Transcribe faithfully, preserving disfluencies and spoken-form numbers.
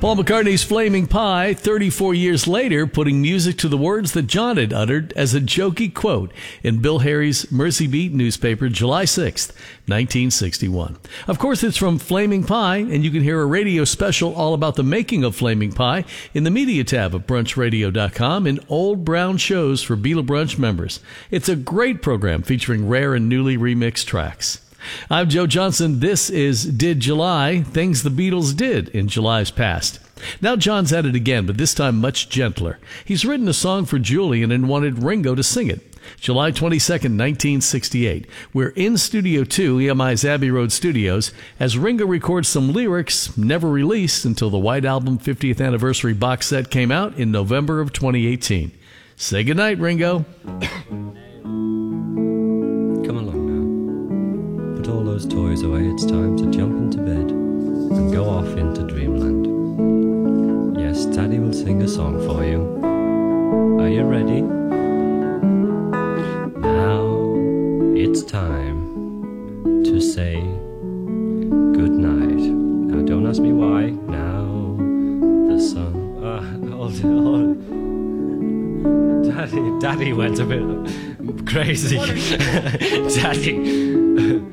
Paul McCartney's Flaming Pie, thirty-four years later, putting music to the words that John had uttered as a jokey quote in Bill Harry's Mersey Beat newspaper, July sixth, nineteen sixty-one. Of course, it's from Flaming Pie, and you can hear a radio special all about the making of Flaming Pie in the media tab of brunch radio dot com in Old Brown Shows for Beatle Brunch members. It's a great program featuring rare and newly remixed tracks. I'm Joe Johnson. This is Did July, things the Beatles did in July's past. Now John's at it again, but this time much gentler. He's written a song for Julian and wanted Ringo to sing it. July twenty-second, nineteen sixty-eight. We're in Studio two, E M I's Abbey Road Studios, as Ringo records some lyrics never released until the White Album fiftieth Anniversary box set came out in November of twenty eighteen. Say goodnight, Ringo. Come along now. Put all those toys away. It's time to jump into bed and go off into dreamland. Yes, Daddy will sing a song for you. Are you ready? Now it's time to say goodnight. Now don't ask me why. Now the sun... Uh, hold it, hold it. Daddy, Daddy went a bit crazy. Daddy...